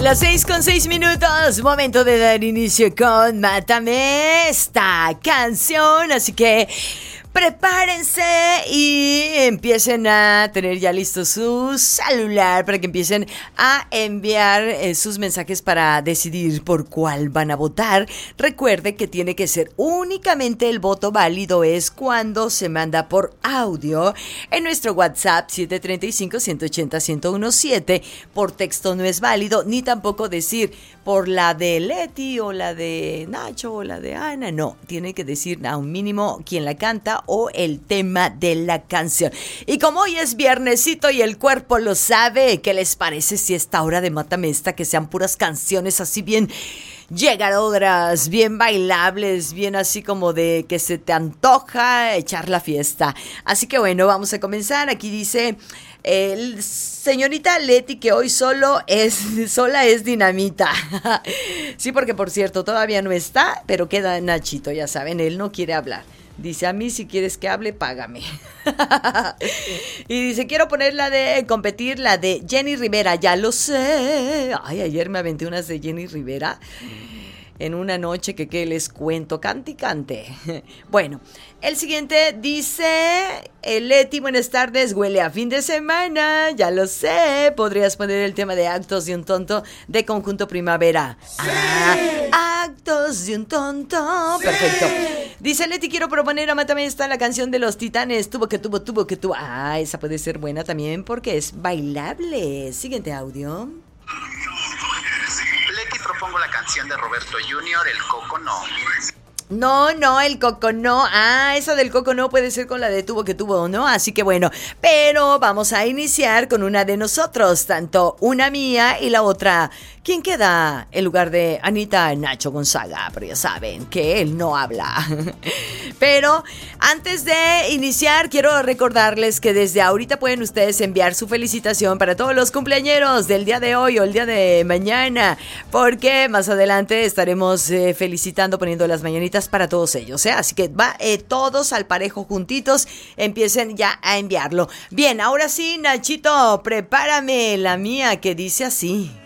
Las 6:06, momento de dar inicio con Mátame esta canción, así que prepárense y empiecen a tener ya listo su celular para que empiecen a enviar sus mensajes para decidir por cuál van a votar. Recuerde que tiene que ser únicamente el voto válido es cuando se manda por audio en nuestro WhatsApp 735-180-1017. Por texto no es válido, ni tampoco decir por la de Leti o la de Nacho o la de Ana. No, tiene que decir a un mínimo quién la canta o el tema de la canción. Y como hoy es viernesito y el cuerpo lo sabe, ¿qué les parece si esta hora de Mátame esta que sean puras canciones así bien llegadoras, bien bailables, bien así como de que se te antoja echar la fiesta? Así que bueno, vamos a comenzar. Aquí dice señorita Leti que hoy sola es dinamita. Sí, porque por cierto todavía no está, pero queda Nachito, ya saben, él no quiere hablar. Dice, a mí si quieres que hable, págame. Y dice, quiero poner la de competir, la de Jenny Rivera, ya lo sé. Ay, ayer me aventé unas de Jenny Rivera en una noche que qué les cuento, cante y cante. Bueno, el siguiente dice, Leti, buenas tardes, huele a fin de semana, ya lo sé. Podrías poner el tema de Actos de un Tonto de Conjunto Primavera. Sí. Actos de un Tonto. Sí. Perfecto. Dice Leti, quiero proponer a Mátame esta la canción de los Titanes, tuvo que tuvo. Ah, esa puede ser buena también porque es bailable. Siguiente audio. Leti, propongo la canción de Roberto Jr., El Coco No. No, el Coco no. Ah, esa del Coco no puede ser con la de tuvo que tuvo, ¿no? Así que bueno, pero vamos a iniciar con una de nosotros, tanto una mía y la otra. ¿Quién queda en lugar de Anita? Nacho Gonzaga, pero ya saben que él no habla. Pero antes de iniciar, quiero recordarles que desde ahorita pueden ustedes enviar su felicitación para todos los cumpleañeros del día de hoy o el día de mañana, porque más adelante estaremos felicitando, poniendo las mañanitas para todos ellos, ¿eh? Así que va todos al parejo juntitos, empiecen ya a enviarlo. Bien, ahora sí, Nachito, prepárame la mía que dice así.